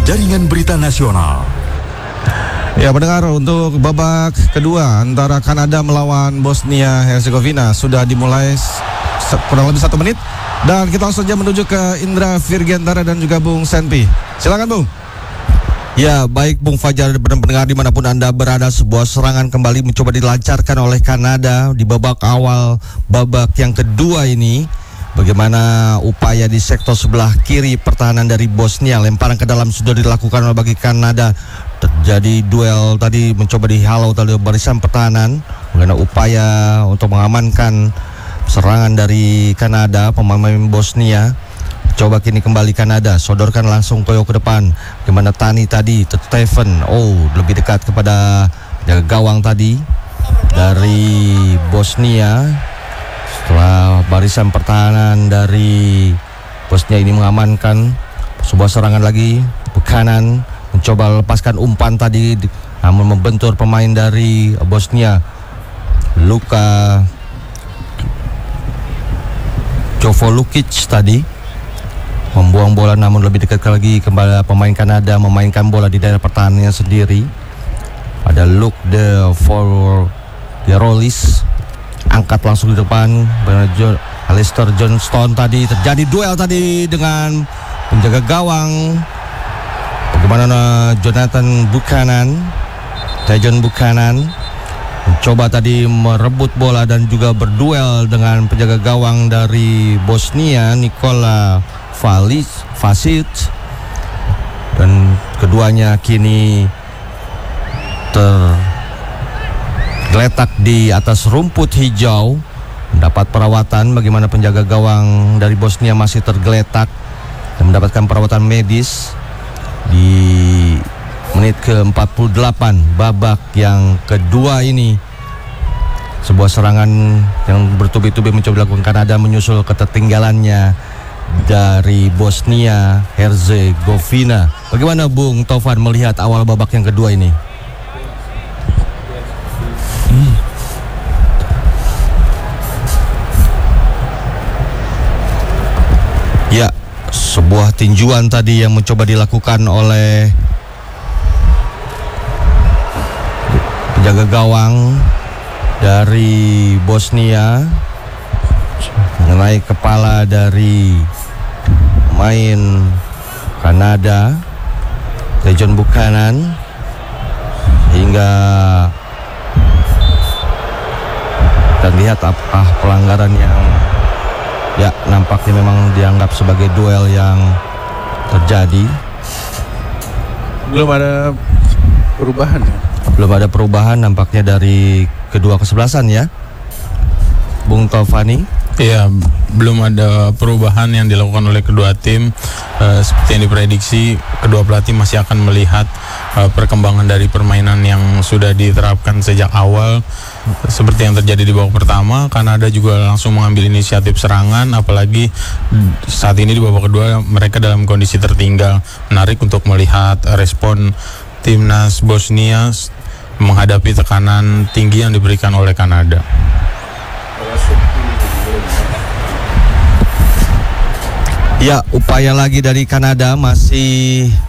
Jaringan Berita Nasional. Ya, pendengar, untuk babak kedua antara Kanada melawan Bosnia Herzegovina sudah dimulai kurang lebih 1 menit. Dan kita langsung saja menuju ke Indra Virgentara dan juga Bung Senpi. Silakan, Bung. Ya, baik Bung Fajar dan pendengar dimanapun Anda berada, sebuah serangan kembali mencoba dilancarkan oleh Kanada di babak awal babak yang kedua ini. Bagaimana upaya di sektor sebelah kiri pertahanan dari Bosnia, lemparan ke dalam sudah dilakukan oleh bagi Kanada. Terjadi duel tadi, mencoba dihalau tadi barisan pertahanan. Bagaimana upaya untuk mengamankan serangan dari Kanada, pemain Bosnia. Coba kini kembali Kanada, sodorkan langsung Koyo ke depan. Bagaimana Tani tadi, Stephen, lebih dekat kepada gawang tadi dari Bosnia. Setelah barisan pertahanan dari Bosnia ini mengamankan sebuah serangan lagi, Buchanan mencoba lepaskan umpan tadi, namun membentur pemain dari Bosnia, Luka Jovolukic tadi membuang bola, namun lebih dekat lagi kembali pemain Kanada memainkan bola di daerah pertahanannya sendiri. Ada Luke de Rolis angkat langsung di depan. Alistair Johnston tadi, terjadi duel tadi dengan penjaga gawang. Bagaimana Jonathan Buchanan, Tejon Buchanan mencoba tadi merebut bola dan juga berduel dengan penjaga gawang dari Bosnia, Nikola Vasic, dan keduanya kini tergeletak di atas rumput hijau mendapat perawatan. Bagaimana penjaga gawang dari Bosnia masih tergeletak dan mendapatkan perawatan medis di menit ke-48 babak yang kedua ini. Sebuah serangan yang bertubi-tubi mencoba dilakukan Kanada menyusul ketertinggalannya dari Bosnia Herzegovina. Bagaimana Bung Taufan melihat awal babak yang kedua ini? Ya, sebuah tinjuan tadi yang mencoba dilakukan oleh penjaga gawang dari Bosnia mengenai kepala dari pemain Kanada, Tejon Buchanan, hingga kita lihat apakah pelanggaran yang nampaknya memang dianggap sebagai duel yang terjadi. Belum ada perubahan ya? Belum ada perubahan nampaknya dari kedua kesebelasan ya, Bung Taufani. Ya, belum ada perubahan yang dilakukan oleh kedua tim. Seperti yang diprediksi, kedua pelatih masih akan melihat perkembangan dari permainan yang sudah diterapkan sejak awal. Seperti yang terjadi di babak pertama, Kanada juga langsung mengambil inisiatif serangan, apalagi saat ini di babak kedua mereka dalam kondisi tertinggal. Menarik untuk melihat respon timnas Bosnia menghadapi tekanan tinggi yang diberikan oleh Kanada. Ya, upaya lagi dari Kanada masih